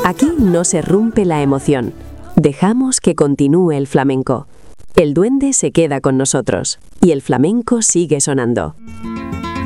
Aquí no se rompe la emoción. Dejamos que continúe el flamenco. El duende se queda con nosotros y el flamenco sigue sonando.